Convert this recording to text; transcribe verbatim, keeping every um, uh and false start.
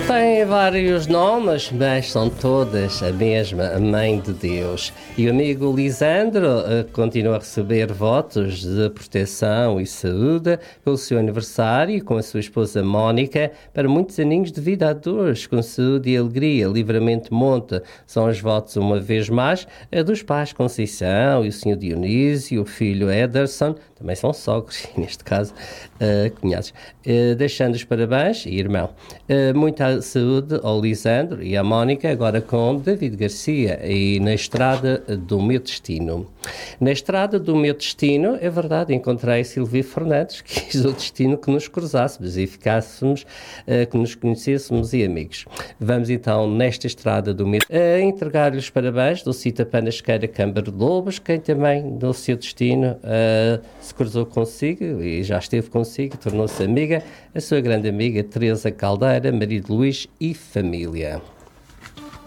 Tem vários nomes, mas são todas a mesma, a Mãe de Deus. E o amigo Lisandro uh, continua a receber votos de proteção e saúde pelo seu aniversário com a sua esposa Mónica para muitos aninhos de vida a dois, com saúde e alegria. Livramento Monte são os votos, uma vez mais, a dos pais Conceição e o senhor Dionísio, o filho Ederson, também são sogros, neste caso, uh, cunhados. Uh, deixando os parabéns, irmão. Uh, muita saúde ao Lisandro e à Mónica, agora com David Garcia e na Estrada do Meu Destino. Na Estrada do Meu Destino, é verdade, encontrei Silvio Fernandes, que quis o destino que nos cruzássemos e ficássemos, uh, que nos conhecêssemos e amigos. Vamos então, nesta Estrada do Meu Destino, uh, entregar-lhe os parabéns do Cita Panasqueira Câmara de Lobos, quem também, no seu destino, uh, se cruzou consigo e já esteve consigo, tornou-se amiga, a sua grande amiga Teresa Caldeira, marido Luís e família.